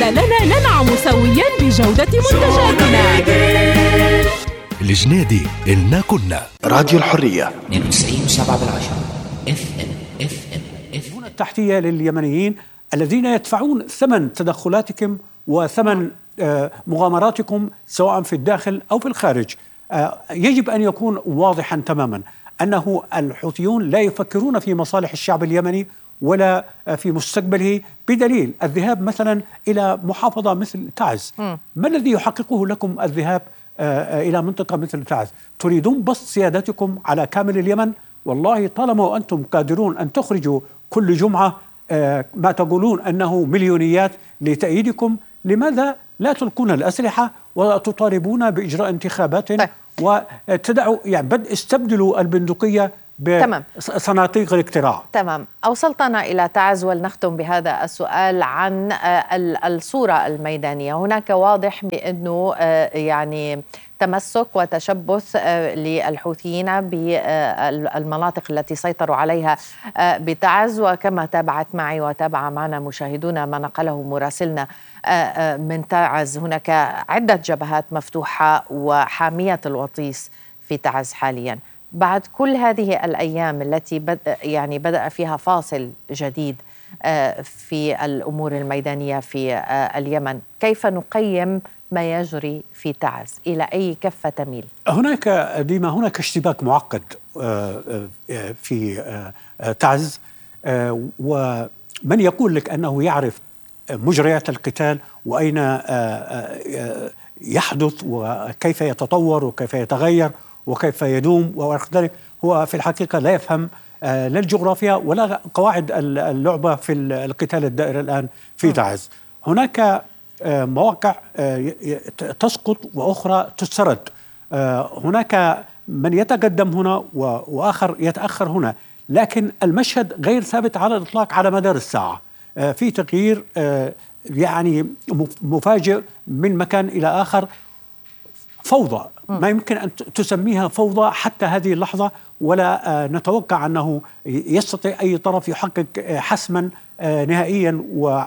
لنا ننعم سويا بجودة منتجاتنا. الجنيدي إلنا كنا راديو الحرية 92.7 FM. التحتية لليمنيين الذين يدفعون ثمن تدخلاتكم وثمن مغامراتكم سواء في الداخل أو في الخارج. يجب أن يكون واضحا تماما أنه الحوثيون لا يفكرون في مصالح الشعب اليمني ولا في مستقبله، بدليل الذهاب مثلا إلى محافظة مثل تعز. ما الذي يحققه لكم الذهاب إلى منطقة مثل تعز؟ تريدون بسط سيادتكم على كامل اليمن؟ والله طالما أنتم قادرون أن تخرجوا كل جمعة ما تقولون أنه مليونيات لتأييدكم، لماذا لا تلقون الأسلحة وتطالبون بإجراء انتخابات وتدعوا يعني استبدلوا البندقية بصناديق الاقتراع؟ تمام. أوصلتنا إلى تعز، ولنختم بهذا السؤال عن الصورة الميدانية. هناك واضح بأنه يعني تمسك وتشبث للحوثيين بالمناطق التي سيطروا عليها بتعز، وكما تابعت معي وتابع معنا مشاهدونا ما نقله مراسلنا من تعز، هناك عدة جبهات مفتوحة وحامية الوطيس في تعز حاليا. بعد كل هذه الأيام التي بدأ فيها فاصل جديد في الأمور الميدانية في اليمن، كيف نقيم ما يجري في تعز؟ إلى أي كفة تميل؟ هناك اشتباك معقد في تعز، ومن يقول لك أنه يعرف مجريات القتال وأين يحدث وكيف يتطور وكيف يتغير وكيف يدوم وذلك، هو في الحقيقة لا يفهم لا الجغرافيا ولا قواعد اللعبة في القتال الدائر الآن في تعز. هناك مواقع تسقط وأخرى تسترد، هناك من يتقدم هنا وآخر يتأخر هنا، لكن المشهد غير ثابت على الإطلاق على مدار الساعة. في تغيير يعني مفاجئ من مكان إلى آخر، فوضى ما يمكن أن تسميها فوضى حتى هذه اللحظة، ولا نتوقع أنه يستطيع أي طرف يحقق حسما نهائيا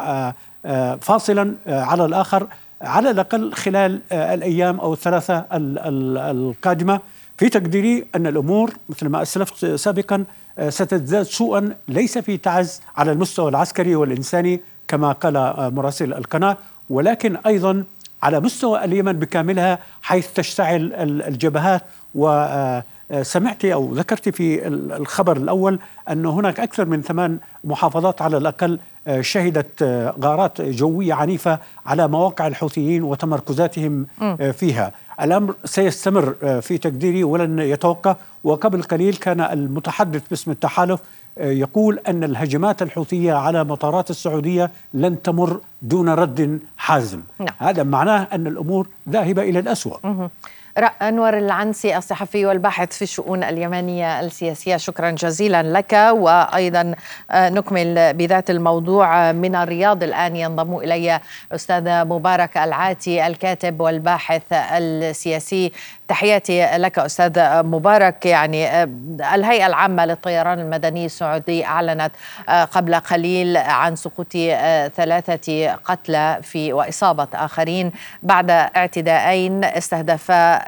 وفاصلا على الآخر، على الأقل خلال الأيام أو الثلاثة القادمة. في تقديري أن الأمور مثل ما أسلفت سابقا ستزداد سوءا، ليس في تعز على المستوى العسكري والإنساني كما قال مراسل القناة، ولكن أيضا على مستوى اليمن بكاملها، حيث تشتعل الجبهات. وسمعت أو ذكرت في الخبر الأول أن هناك أكثر من 8 محافظات على الأقل شهدت غارات جوية عنيفة على مواقع الحوثيين وتمركزاتهم فيها. الأمر سيستمر في تقديري ولن يتوقف. وقبل قليل كان المتحدث باسم التحالف يقول أن الهجمات الحوثية على مطارات السعودية لن تمر دون رد حازم. هذا معناه أن الأمور ذاهبة إلى الأسوأ. أنور العنسي، الصحفي والباحث في الشؤون اليمنية السياسية، شكرا جزيلا لك. وأيضا نكمل بذات الموضوع من الرياض. الآن ينضم إلي أستاذ مبارك العاتي، الكاتب والباحث السياسي. تحياتي لك أستاذ مبارك. يعني الهيئة العامة للطيران المدني السعودي أعلنت قبل قليل عن سقوط 3 قتلى وإصابة آخرين بعد اعتداءين استهدفا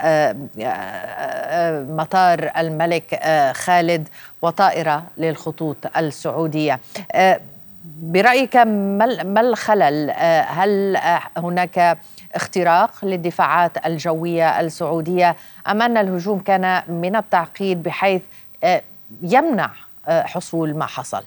مطار الملك خالد وطائرة للخطوط السعودية. برأيك ما الخلل؟ هل هناك اختراق للدفاعات الجوية السعودية أم أن الهجوم كان من التعقيد بحيث يمنع حصول ما حصل؟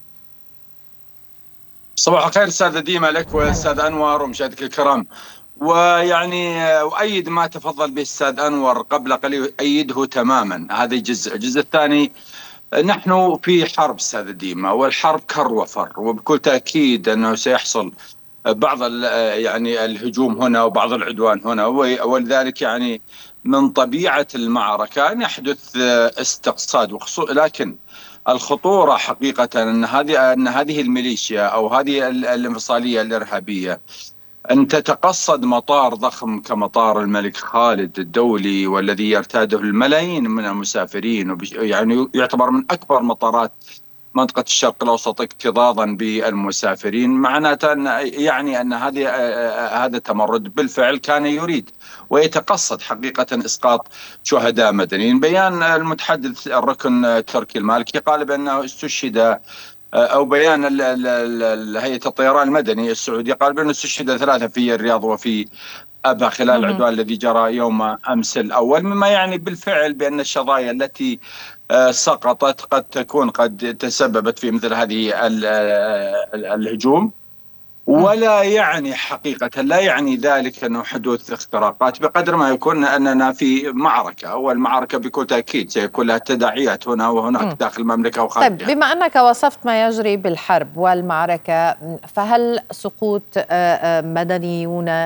صباح الخير أستاذ ديما لك والأستاذ أنور ومشاهديك الكرام. ويعني أؤيد ما تفضل به الأستاذ أنور قبل قليل، أيده تماما. هذا الجزء الثاني، نحن في حرب أستاذ ديما، والحرب كر وفر، وبكل تأكيد أنه سيحصل بعض يعني الهجوم هنا وبعض العدوان هنا، ولذلك يعني من طبيعة المعركة أن يحدث استقصاد، لكن الخطورة حقيقة أن هذه الميليشيا أو هذه الانفصالية الإرهابية أن تتقصد مطار ضخم كمطار الملك خالد الدولي، والذي يرتاده الملايين من المسافرين، يعني يعتبر من أكبر مطارات منطقة الشرق الأوسط اكتظاظا بالمسافرين، معناته يعني أن هذا تمرد بالفعل كان يريد ويتقصد حقيقة إسقاط شهداء مدنيين. بيان المتحدث الركن تركي المالكي قال بأنه استشهد، أو بيان هيئة الطيران المدني السعودي قال بأنه استشهد 3 في الرياض وفي أبها خلال العدوان الذي جرى يوم أمس الأول، مما يعني بالفعل بأن الشظايا التي سقطت قد تكون قد تسببت في مثل هذه الهجوم. ولا يعني حقيقة لا يعني ذلك أنه حدوث اختراقات، بقدر ما يكون أننا في معركة، والمعركة بكل تأكيد سيكون لها تداعيات هنا وهناك داخل المملكة وخارجها. طيب، بما أنك وصفت ما يجري بالحرب والمعركة، فهل سقوط مدنيون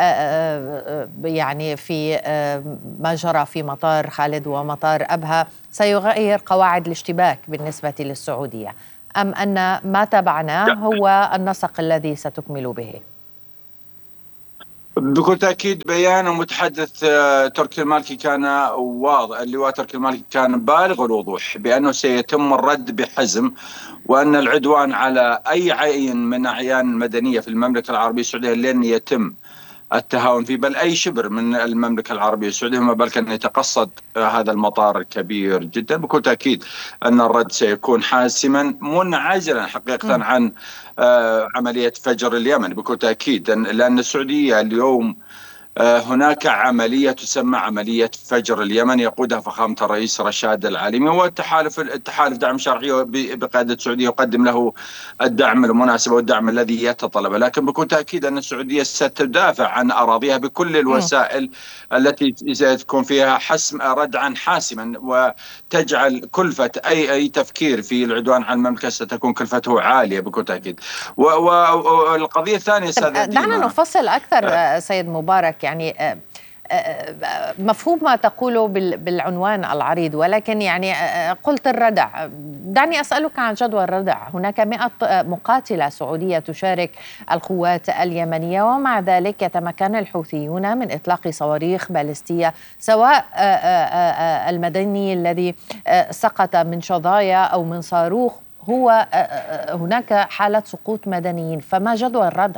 يعني في ما جرى في مطار خالد ومطار أبها سيغير قواعد الاشتباك بالنسبة للسعودية، أم أن ما تابعناه هو النسق الذي ستكمل به؟ بكل تأكيد بيان المتحدث تركي المالكي كان واضح، اللواء تركي المالكي كان بالغ الوضوح بأنه سيتم الرد بحزم، وأن العدوان على أي عين من أعيان المدنية في المملكة العربية السعودية لن يتم التهاون فيه، بل أي شبر من المملكة العربية السعودية، ما بالك أن يتقصد هذا المطار الكبير جدا. بكل تأكيد أن الرد سيكون حاسما منعزلا حقيقة عن عملية فجر اليمن، بكل تأكيد، لأن السعودية اليوم هناك عملية تسمى عملية فجر اليمن يقودها فخامة الرئيس رشاد العالمي، والتحالف دعم شرعي بقيادة السعودية يقدم له الدعم المناسب والدعم الذي يتطلبه، لكن بكل تأكيد أن السعودية ستدافع عن أراضيها بكل الوسائل التي ستكون فيها ردعا حاسما، وتجعل كلفة أي تفكير في العدوان على المملكة ستكون كلفته عالية بكل تأكيد. والقضية الثانية دعنا نفصل أكثر سيد مبارك، يعني مفهوم ما تقوله بالعنوان العريض، ولكن يعني قلت الردع. دعني أسألك عن جدوى الردع. هناك 100 مقاتلة سعودية تشارك القوات اليمنية، ومع ذلك يتمكن الحوثيون من إطلاق صواريخ باليستية، سواء المدني الذي سقط من شظايا أو من صاروخ، هو هناك حالة سقوط مدنيين، فما جدوى الردع؟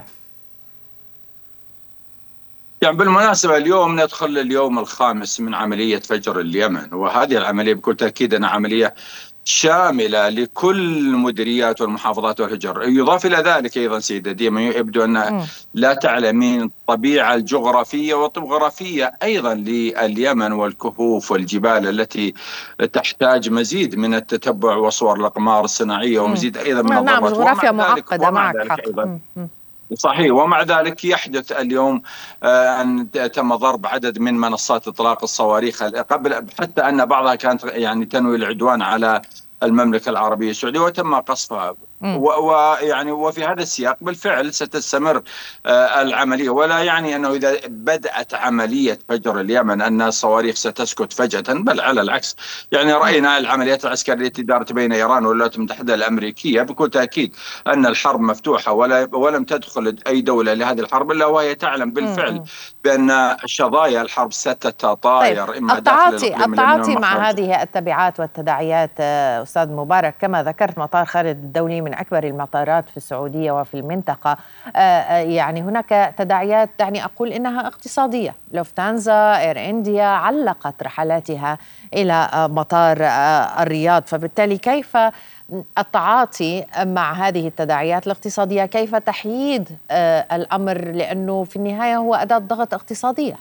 يعني بالمناسبة اليوم ندخل اليوم الخامس من عملية فجر اليمن، وهذه العملية بكل تأكيد أنها عملية شاملة لكل المديريات والمحافظات والهجر. يضاف إلى ذلك أيضا سيدة ديما، يبدو أن لا تعلمين الطبيعة الجغرافية والطبوغرافية أيضا لليمن والكهوف والجبال التي تحتاج مزيد من التتبع وصور الأقمار الصناعية ومزيد أيضا من الضربات. نعم، جغرافيا معقدة، معك حق. صحيح. ومع ذلك يحدث اليوم أن تم ضرب عدد من منصات إطلاق الصواريخ قبل، حتى أن بعضها كانت يعني تنوي العدوان على المملكة العربية السعودية وتم قصفها. ويعني وفي هذا السياق بالفعل ستستمر العملية، ولا يعني أنه إذا بدأت عملية فجر اليمن أن الصواريخ ستسكت فجأة، بل على العكس. يعني رأينا العمليات العسكرية التي دارت بين إيران والولايات المتحدة الأمريكية، بكل تأكيد أن الحرب مفتوحة، ولم تدخل أي دولة لهذه الحرب إلا وهي تعلم بالفعل بأن شظايا الحرب ستتطاير. طيب، التعاطي مع هذه التبعات والتداعيات أستاذ مبارك، كما ذكرت مطار خالد الدولي من أكبر المطارات في السعودية وفي المنطقة، يعني هناك تداعيات، دعني أقول إنها اقتصادية. لوفتانزا، إير إنديا علقت رحلاتها إلى مطار الرياض، فبالتالي كيف التعاطي مع هذه التداعيات الاقتصادية؟ كيف تحييد الأمر، لأنه في النهاية هو أداة ضغط اقتصادية؟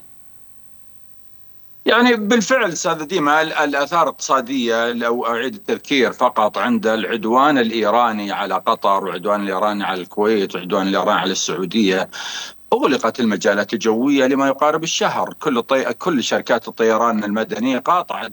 يعني بالفعل أستاذ ديما الآثار الاقتصادية، لو أعيد التذكير فقط، عند العدوان الإيراني على قطر والعدوان الإيراني على الكويت والعدوان الإيراني على السعودية أغلقت المجالات الجوية لما يقارب الشهر. كل شركات الطيران المدني قاطعت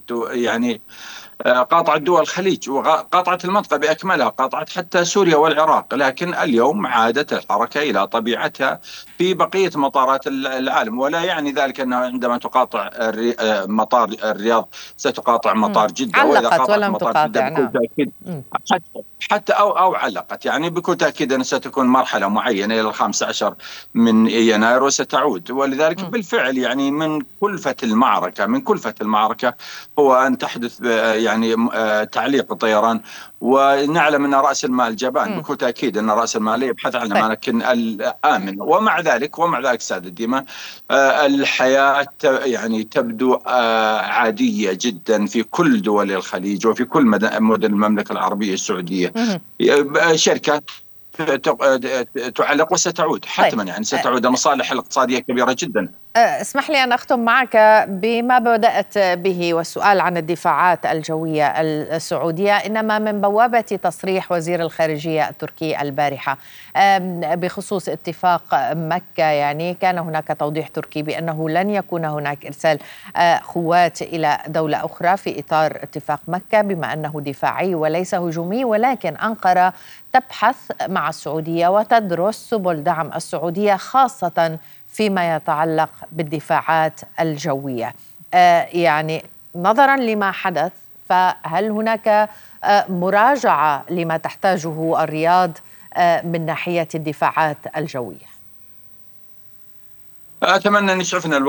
دول الخليج وقاطعت المنطقة بأكملها، قاطعت حتى سوريا والعراق. لكن اليوم عادت الحركة إلى طبيعتها في بقية مطارات العالم، ولا يعني ذلك أنه عندما تقاطع مطار الرياض ستقاطع مطار جدة، علقت ولم تقاطع. نعم. حتى أو علقت، يعني بكل تأكيد أن ستكون مرحلة معينة إلى 15 من يناير وستعود. ولذلك بالفعل يعني من كلفة المعركة هو أن تحدث يعني تعليق الطيران ونعلم أن رأس المال جبان بكل تأكيد، أن رأس المال يبحث عن الأماكن الآمنة. ومع ذلك سادة ديما الحياة يعني تبدو عادية جدا في كل دول الخليج وفي كل مدن المملكة العربية السعودية. شركة تعلق وستعود حتما، يعني ستعود. المصالح الاقتصادية كبيرة جدا. اسمح لي أن أختم معك بما بدأت به، والسؤال عن الدفاعات الجوية السعودية، إنما من بوابة تصريح وزير الخارجية التركي البارحة بخصوص اتفاق مكة. يعني كان هناك توضيح تركي بأنه لن يكون هناك إرسال قوات إلى دولة أخرى في إطار اتفاق مكة بما أنه دفاعي وليس هجومي، ولكن أنقرة تبحث مع السعودية وتدرس سبل دعم السعودية خاصة فيما يتعلق بالدفاعات الجوية. يعني نظرا لما حدث، فهل هناك مراجعة لما تحتاجه الرياض من ناحية الدفاعات الجوية؟ أتمنى أن يسعفنا الوقت.